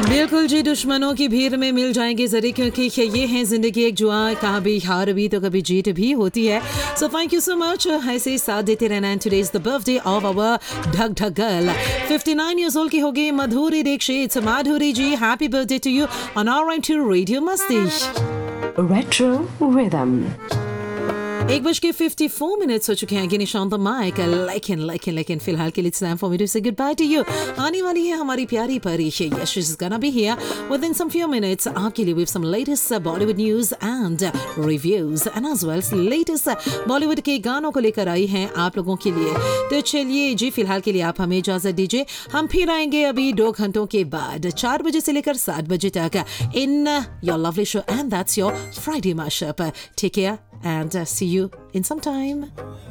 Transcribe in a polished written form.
बिल्कुल जी, दुश्मनों की भीड़ में मिल जाएंगे जरिए, क्योंकि ये है जिंदगी एक जुआ, कभी हार भी तो कभी जीत भी होती है। So thank you so much, ऐसे ही साथ देते रहना। And today is the birthday of our ढक ढक गर्ल, 59 इयर्स ओल्ड की होगी माधुरी दीक्षित। माधुरी जी, happy birthday to you on our to radio मस्ती। Retro Rhythm. 1:54 हो चुके हैं। गिनी शांत माइक, लेकिन फिलहाल के लिए it's time for me to से गुड बाय टू यू। आने वाली है हमारी प्यारी परी, yes she is gonna be here with in some few minutes आपके लिए with some latest Bollywood news and reviews and as well latest Bollywood के गानों को लेकर आई हैं आप लोगों के लिए। तो चलिए जी, फिलहाल के लिए आप हमें इजाजत दीजिए। हम फिर आएंगे अभी 2 घंटों के बाद 4 बजे से लेकर 7 बजे तक in your lovely show and that's your Friday mashup. Take care and see you in some time.